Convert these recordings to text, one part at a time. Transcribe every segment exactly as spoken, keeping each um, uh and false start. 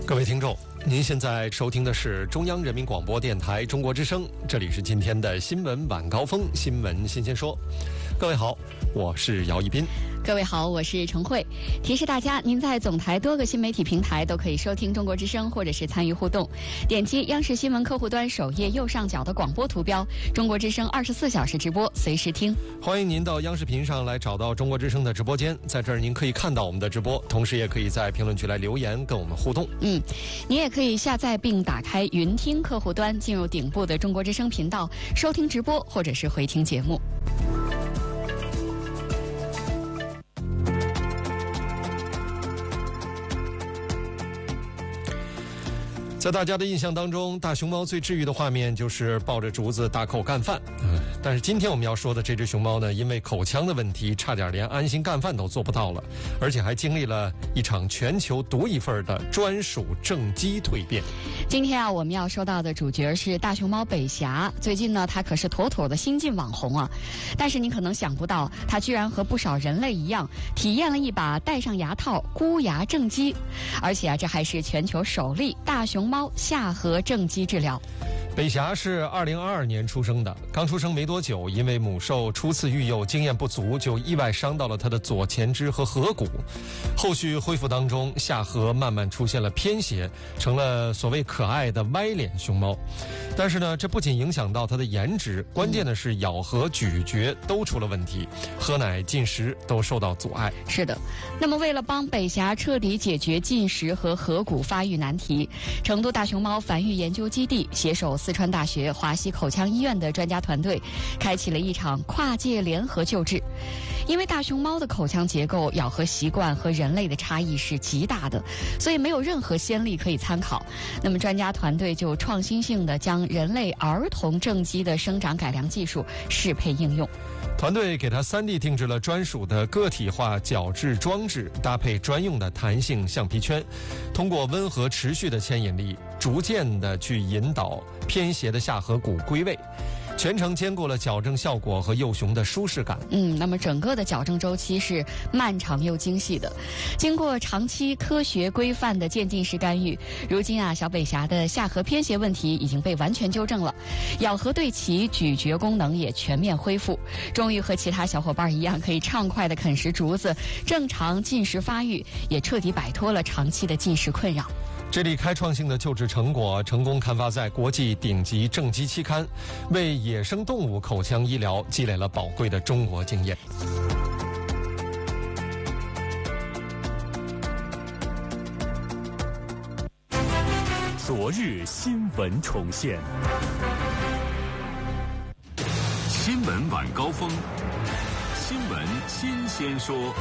各位听众，您现在收听的是中央人民广播电台中国之声，这里是今天的新闻晚高峰，新闻新鲜说。各位好，我是姚一斌。 各位好，我是程慧。提示大家，您在总台多个新媒体平台都可以收听中国之声，或者是参与互动。点击央视新闻客户端首页右上角的广播图标，中国之声二十四小时直播，随时听。 欢迎您到央视频上来找到中国之声的直播间，在这儿您可以看到我们的直播，同时也可以在评论区来留言跟我们互动。 嗯，您也可以下载并打开云听客户端，进入顶部的中国之声频道，收听直播或者是回听节目。 在大家的印象当中，大熊猫最治愈的画面就是抱着竹子大口干饭。嗯，但是今天我们要说的这只熊猫呢，因为口腔的问题，差点连安心干饭都做不到了，而且还经历了一场全球独一份的专属正畸蜕变。 今天啊，我们要说到的主角是大熊猫北霞。最近呢，它可是妥妥的新晋网红啊。但是你可能想不到，它居然和不少人类一样，体验了一把戴上牙套箍牙正畸，而且啊，这还是全球首例大熊猫下颌正畸治疗。 北霞是二零二二年出生的，刚出生没多久，因为母兽初次育幼经验不足，就意外伤到了她的左前肢和颌骨。后续恢复当中，下颌慢慢出现了偏斜，成了所谓可爱的歪脸熊猫。但是呢，这不仅影响到它的颜值，关键的是咬合、咀嚼都出了问题，喝奶、进食都受到阻碍。 是的，那么为了帮北霞彻底解决进食和颌骨发育难题，成都大熊猫繁育研究基地携手四川大学华西口腔医院的专家团队，开启了一场跨界联合救治。因为大熊猫的口腔结构、咬合习惯和人类的差异是极大的，所以没有任何先例可以参考。那么专家团队就创新性的将人类儿童正畸的生长改良技术适配应用。 团队给它 三 D 定制了专属的个体化矫治装置，搭配专用的弹性橡皮圈，通过温和持续的牵引力，逐渐的去引导偏斜的下颌骨归位。全程兼顾了矫正效果和幼熊的舒适感。 嗯，那么整个的矫正周期是漫长又精细的，经过长期科学规范的渐进式干预，如今啊，小北霞的下颌偏斜问题已经被完全纠正了，咬合对齐，咀嚼功能也全面恢复，终于和其他小伙伴一样，可以畅快地啃食竹子，正常进食发育，也彻底摆脱了长期的进食困扰。 这里开创性的救治成果成功刊发在国际顶级正畸期刊，为野生动物口腔医疗积累了宝贵的中国经验。 昨日新闻重现，新闻晚高峰，新闻新鲜说。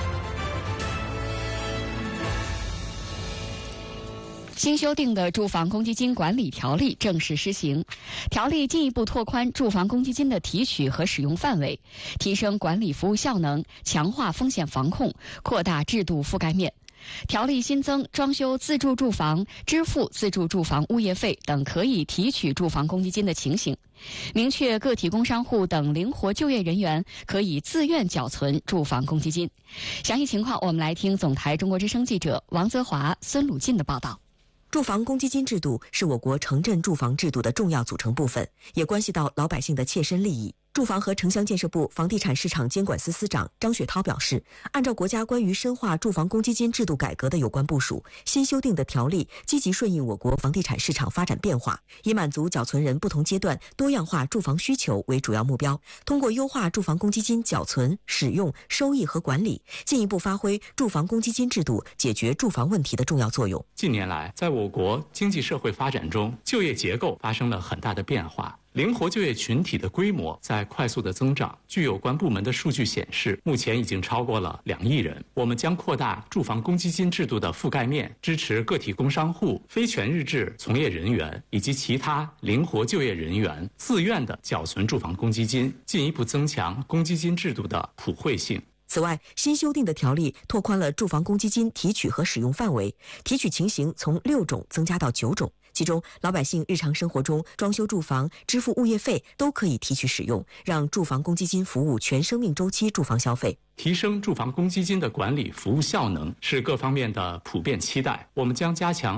新修订的住房公积金管理条例正式施行，条例进一步拓宽住房公积金的提取和使用范围，提升管理服务效能，强化风险防控，扩大制度覆盖面。条例新增装修自住住房、支付自住住房物业费等可以提取住房公积金的情形，明确个体工商户等灵活就业人员可以自愿缴存住房公积金。详细情况，我们来听总台中国之声记者王泽华、孙鲁进的报道。 住房公积金制度是我国城镇住房制度的重要组成部分，也关系到老百姓的切身利益。住房和城乡建设部房地产市场监管司司长张雪涛表示，按照国家关于深化住房公积金制度改革的有关部署，新修订的条例积极顺应我国房地产市场发展变化，以满足缴存人不同阶段多样化住房需求为主要目标，通过优化住房公积金缴存、使用、收益和管理，进一步发挥住房公积金制度解决住房问题的重要作用。 近年来，在我国经济社会发展中，就业结构发生了很大的变化，灵活就业群体的规模在快速的增长。据有关部门的数据显示，目前已经超过了两亿人。我们将扩大住房公积金制度的覆盖面，支持个体工商户、非全日制从业人员以及其他灵活就业人员自愿的缴存住房公积金，进一步增强公积金制度的普惠性。 此外，新修订的条例拓宽了住房公积金提取和使用范围，提取情形从六种增加到九种。其中，老百姓日常生活中装修住房、支付物业费都可以提取使用，让住房公积金服务全生命周期住房消费。 提升住房公积金的管理服务效能是各方面的普遍期待。我们将加强